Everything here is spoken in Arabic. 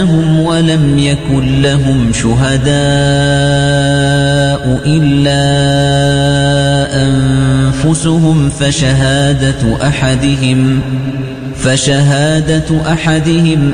ولم يكن لهم شهداء إلا أنفسهم فشهادة أحدهم